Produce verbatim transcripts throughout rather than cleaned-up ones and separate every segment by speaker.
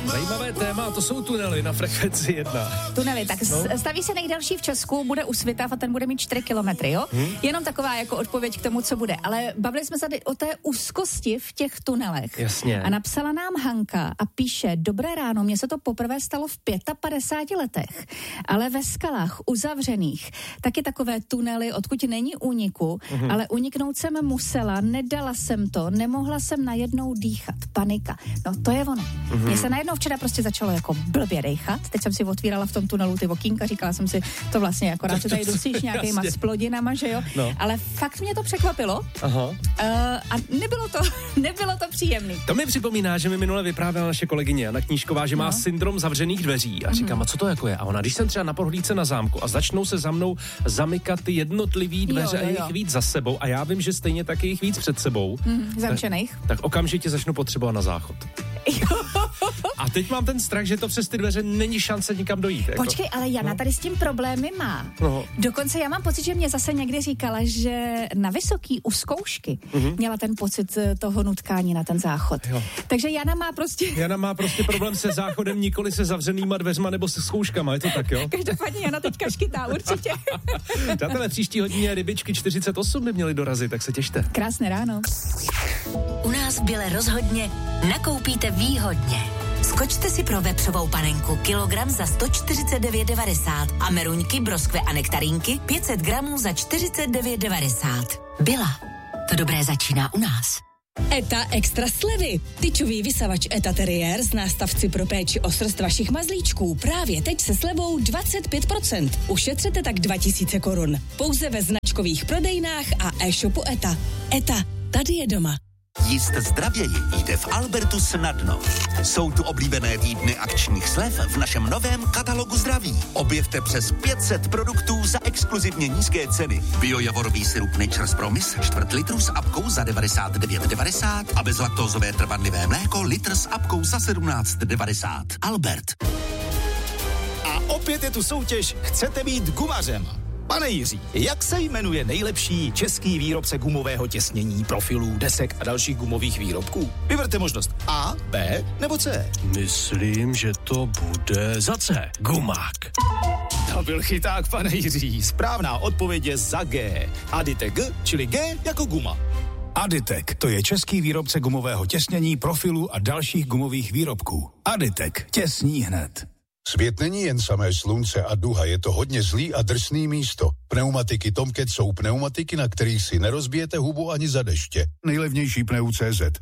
Speaker 1: Zajímavé téma, to jsou tunely na frekvenci jedna.
Speaker 2: Tunely, tak no. staví se nejdelší v Česku, bude u Svitav a ten bude mít čtyři kilometry, jo? Hmm. Jenom taková jako odpověď k tomu, co bude. Ale bavili jsme se tady o té úzkosti v těch tunelech.
Speaker 1: Jasně.
Speaker 2: A napsala nám Hanka a píše: Dobré ráno, mně se to poprvé stalo v pětapadesáti letech, ale ve skalách uzavřených taky takové tunely, odkud není úniku, hmm. ale uniknout jsem musela, nedala jsem to, nemohla jsem najednou dýchat. Panika. No to je ono. Hmm. Mně se najednou včera prostě začalo jako blbě dejchat. Teď jsem si otvírala v tom tunelu ty okýnka, říkala jsem si, to vlastně akorát se tady dusíš nějakýma splodinama, že jo? No. Ale fakt mě to překvapilo. Aha. Uh, a nebylo to, nebylo to příjemný.
Speaker 1: To mi připomíná, že mi minule vyprávěla naše kolegyně Jana Knížková, že no. má syndrom zavřených dveří. A říkám, mm. a co to jako je? A ona, když jsem třeba na prohlídce na zámku a začnou se za mnou zamykat ty jednotlivý dveře jo, jo, jo. a jich víc za sebou a já vím, že stejně taky jich víc před sebou.
Speaker 2: Mm, zamčených.
Speaker 1: Tak, tak okamžitě začnu potřebovat na záchod. A teď mám ten strach, že to přes ty dveře není šance nikam dojít. Jako.
Speaker 2: Počkej, ale Jana no. tady s tím problémy má. No. Dokonce já mám pocit, že mě zase někdy říkala, že na Vysoký u zkoušky mm-hmm. měla ten pocit toho nutkání na ten záchod. Jo. Takže Jana má prostě...
Speaker 1: Jana má prostě problém se záchodem, nikoli se zavřenýma dveřma nebo se zkouškama, je to tak, jo?
Speaker 2: Každopádně Jana teďka škytá, určitě.
Speaker 1: Přátelé, příští hodině rybičky čtyřicet osm by měly dorazit, tak se těšte.
Speaker 2: Krásné ráno.
Speaker 3: U nás v Bile rozhodně nakoupíte výhodně. Skočte si pro vepřovou panenku kilogram za sto čtyřicet devět devadesát a meruňky, broskve a nektarínky pět set gramů za čtyřicet devět devadesát. Byla. To dobré začíná u nás.
Speaker 4: Eta extra slevy. Tyčový vysavač Eta Terrier z nástavci pro péči o srst vašich mazlíčků právě teď se slevou dvacet pět procent. Ušetřete tak dva tisíce korun. Pouze ve značkových prodejnách a e-shopu Eta. Eta, tady je doma.
Speaker 5: Jíst zdravěji jde v Albertu snadno. Jsou tu oblíbené týdny akčních slev v našem novém katalogu zdraví. Objevte přes pět set produktů za exkluzivně nízké ceny. Biojavorový sirup Nature's Promise čtvrt litru s apkou za devadesát devět devadesát a bezlaktózové trvanlivé mléko litr s apkou za sedmnáct devadesát. Albert.
Speaker 6: A opět je tu soutěž Chcete být gumařem? Pane Jiří, jak se jmenuje nejlepší český výrobce gumového těsnění, profilů, desek a dalších gumových výrobků? Vyberte možnost A, B nebo C.
Speaker 7: Myslím, že to bude za C. Gumák.
Speaker 6: To byl chyták, pane Jiří. Správná odpověď je za G. Aditek G, čili G jako guma.
Speaker 8: Aditek, to je český výrobce gumového těsnění, profilů a dalších gumových výrobků. Aditek, těsní hned.
Speaker 9: Svět není jen samé slunce a duha, je to hodně zlý a drsný místo. Pneumatiky Tomcat jsou pneumatiky, na kterých si nerozbijete hubu ani za deště. Nejlevnější pneu tečka cé zet.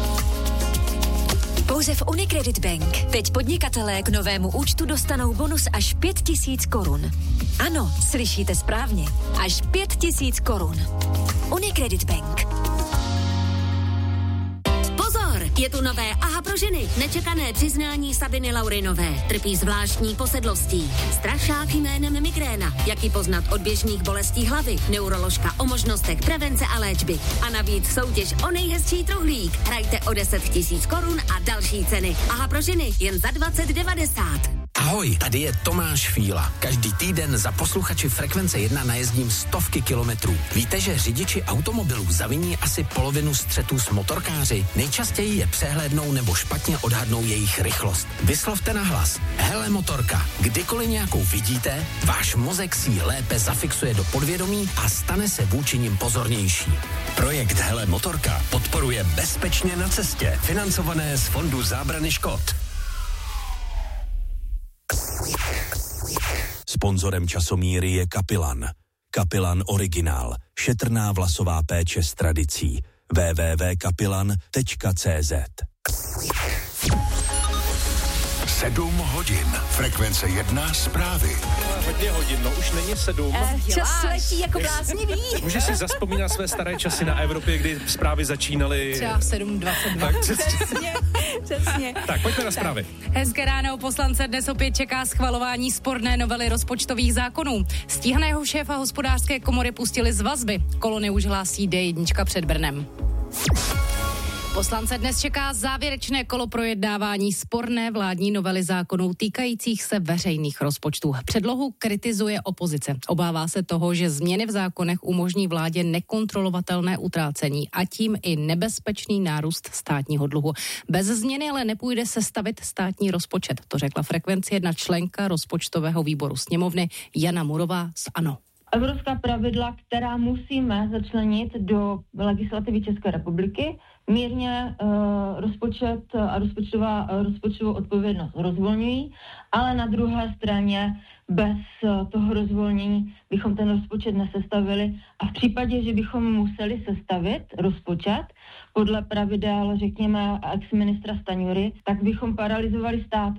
Speaker 3: Pouze v Unicredit Bank. Teď podnikatelé k novému účtu dostanou bonus až pět tisíc korun. Ano, slyšíte správně. Až pět tisíc korun. Unicredit Bank.
Speaker 10: Je tu nové Aha pro ženy. Nečekané přiznání Sabiny Laurinové. Trpí zvláštní posedlostí. Strašák jménem migréna. Jak ji poznat od běžných bolestí hlavy. Neuroložka o možnostech prevence a léčby. A navíc soutěž o nejhezčí truhlík. Hrajte o deset tisíc korun a další ceny. Aha pro ženy jen za dvacet devadesát.
Speaker 11: Ahoj, tady je Tomáš Fíla. Každý týden za posluchači Frekvence jedna najezdím stovky kilometrů. Víte, že řidiči automobilů zaviní asi polovinu střetů s motorkáři? Nejčastěji je přehlédnou nebo špatně odhadnou jejich rychlost. Vyslovte nahlas. Hele motorka, kdykoliv nějakou vidíte, váš mozek si ji lépe zafixuje do podvědomí a stane se vůči nim pozornější. Projekt Hele motorka podporuje Bezpečně na cestě, financované z Fondu zábrany škod.
Speaker 12: Sponzorem časomíry je Kapilan. Kapilan Originál. Šetrná vlasová péče s tradicí. w w w tečka kapilan tečka cé zet.
Speaker 9: Sedm hodin. Frekvence jedna zprávy.
Speaker 1: Hodně hodin, no už není sedm.
Speaker 2: Eh, čas letí jako bláznivý.
Speaker 1: Můžeš si zavzpomínat své staré časy na Evropě, kdy zprávy začínaly...
Speaker 2: Třeba sedm dvacet dva.
Speaker 1: Tak,
Speaker 2: přesně, přesně.
Speaker 1: Tak, pojďme na zprávy.
Speaker 13: Hezké ráno, poslance dnes opět čeká schvalování sporné novely rozpočtových zákonů. Stíhaného šéfa hospodářské komory pustili z vazby. Kolony už hlásí dé jedna před Brnem. Poslance dnes čeká závěrečné kolo projednávání sporné vládní novely zákonů týkajících se veřejných rozpočtů. Předlohu kritizuje opozice. Obává se toho, že změny v zákonech umožní vládě nekontrolovatelné utrácení a tím i nebezpečný nárůst státního dluhu. Bez změny ale nepůjde sestavit státní rozpočet. To řekla Frekvenci jedna členka rozpočtového výboru sněmovny Jana Murová z ANO.
Speaker 14: Evropská pravidla, která musíme začlenit do legislativy České republiky, mírně uh, rozpočet a rozpočtová, rozpočtovou odpovědnost rozvolňují, ale na druhé straně bez uh, toho rozvolnění bychom ten rozpočet nesestavili a v případě, že bychom museli sestavit rozpočet podle pravidel, řekněme, ex-ministra Stanjury, tak bychom paralyzovali stát.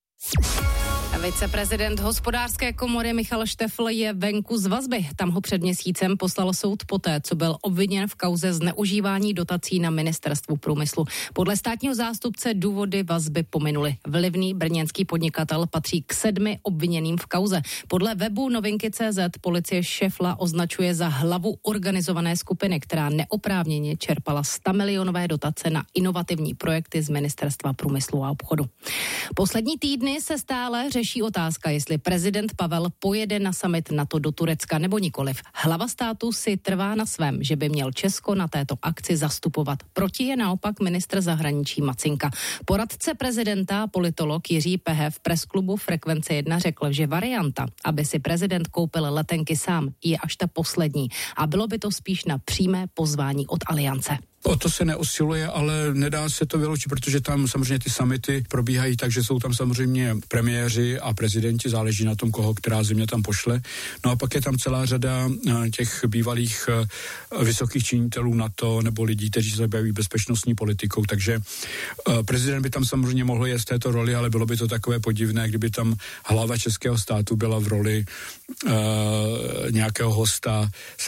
Speaker 13: Viceprezident hospodářské komory Michal Štefl je venku z vazby. Tam ho před měsícem poslal soud poté, co byl obviněn v kauze zneužívání dotací na ministerstvu průmyslu. Podle státního zástupce důvody vazby pominuly. Vlivný brněnský podnikatel patří k sedmi obviněným v kauze. Podle webu novinky tečka cé zet policie Štefla označuje za hlavu organizované skupiny, která neoprávněně čerpala stamilionové dotace na inovativní projekty z ministerstva průmyslu a obchodu. Poslední týdny se stále řeší otázka, jestli prezident Pavel pojede na summit NATO do Turecka nebo nikoliv. Hlava státu si trvá na svém, že by měl Česko na této akci zastupovat. Proti je naopak ministr zahraničí Macinka. Poradce prezidenta, politolog Jiří Pehe v presklubu Frekvence jedna řekl, že varianta, aby si prezident koupil letenky sám, je až ta poslední a bylo by to spíš na přímé pozvání od Aliance.
Speaker 15: O to se neusiluje, ale nedá se to vyloučit, protože tam samozřejmě ty summity probíhají tak, že jsou tam samozřejmě premiéři a prezidenti, záleží na tom, koho která země tam pošle. No a pak je tam celá řada těch bývalých vysokých činitelů NATO nebo lidí, kteří se zabývají bezpečnostní politikou, takže prezident by tam samozřejmě mohl jet z této roli, ale bylo by to takové podivné, kdyby tam hlava českého státu byla v roli uh, nějakého hosta,